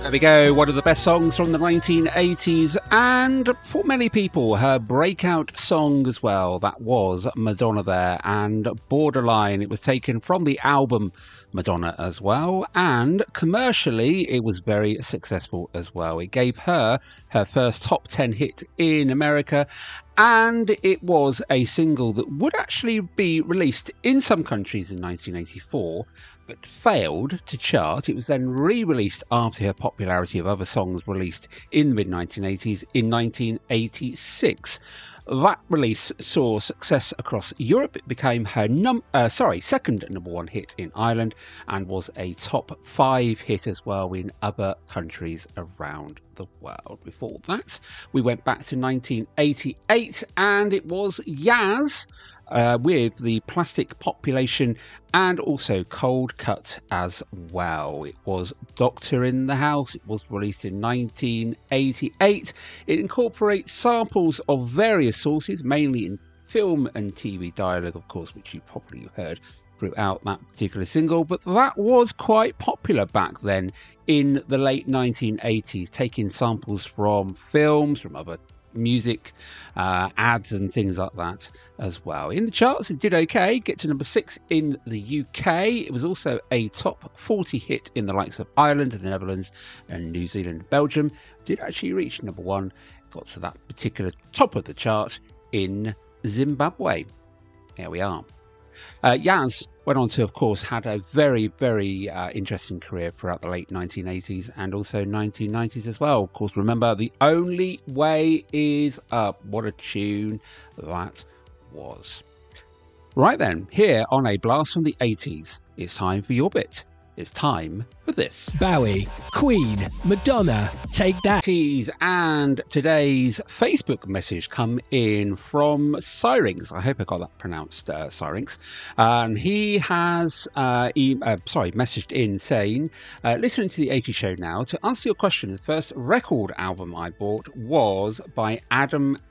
There we go, one of the best songs from the 1980s, and for many people, her breakout song as well. That was Madonna there, and Borderline. It was taken from the album Madonna as well, and commercially it was very successful as well. It gave her first top 10 hit in America, and it was a single that would actually be released in some countries in 1984, but failed to chart. It was then re-released after her popularity of other songs released in the mid-1980s in 1986. That release saw success across Europe. It became her second number one hit in Ireland and was a top 5 hit as well in other countries around the world. Before that, we went back to 1988 and it was Yaz with the Plastic Population and also Cold Cut as well. It was Doctor in the House. It was released in 1988. It incorporates samples of various sources, mainly in film and TV dialogue, of course, which you probably heard throughout that particular single, but that was quite popular back then in the late 1980s, taking samples from films, from other music, ads and things like that as well. In the charts it did okay, get to number 6 in the UK. It was also a top 40 hit in the likes of Ireland, the Netherlands and New Zealand, Belgium. It did actually reach number 1, got to that particular top of the chart in Zimbabwe. There we are. Yaz went on to, of course, had a very, very interesting career throughout the late 1980s and also 1990s as well. Of course, remember, The Only Way Is Up. What a tune that was. Right then, here on A Blast from the 80s, it's time for your bit. It's time for this. Bowie, Queen, Madonna, Take That. And today's Facebook message come in from Syrinx. I hope I got that pronounced, Syrinx. And he has messaged in saying, listening to the 80 show now. To answer your question, the first record album I bought was by Adam